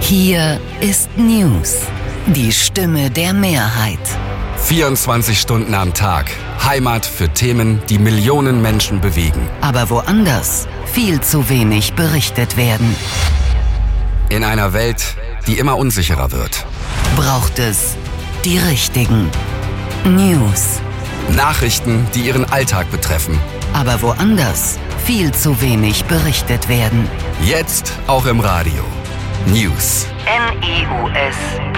Hier ist News, die Stimme der Mehrheit. 24 Stunden am Tag. Heimat für Themen, die Millionen Menschen bewegen. Aber woanders viel zu wenig berichtet werden. In einer Welt, die immer unsicherer wird. Braucht es die richtigen News. Nachrichten, die Ihren Alltag betreffen. Aber woanders viel zu wenig berichtet werden. Jetzt auch im Radio. News. NEWS